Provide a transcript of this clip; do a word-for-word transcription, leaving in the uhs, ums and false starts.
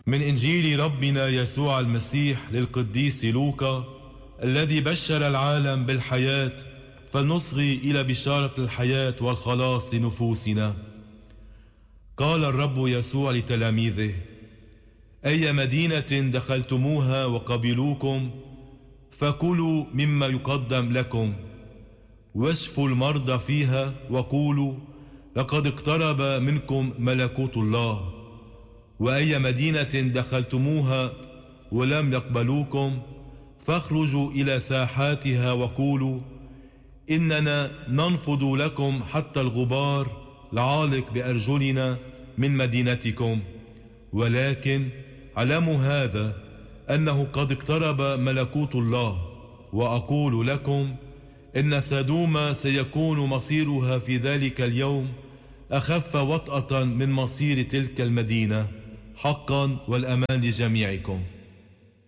من إنجيل ربنا يسوع المسيح للقديس لوقا الذي بشر العالم بالحياة، فلنصغي إلى بشارة الحياة والخلاص لنفوسنا. قال الرب يسوع لتلاميذه: أي مدينة دخلتموها وقبلوكم فكلوا مما يقدم لكم، واشفوا المرضى فيها وقولوا لقد اقترب منكم ملكوت الله. وأي مدينة دخلتموها ولم يقبلوكم فاخرجوا إلى ساحاتها وقولوا إننا ننفض لكم حتى الغبار العالق بأرجلنا من مدينتكم. ولكن علموا هذا أنه قد اقترب ملكوت الله. وأقول لكم إن سدوم سيكون مصيرها في ذلك اليوم أخف وطأة من مصير تلك المدينة. حقا والأمان لجميعكم.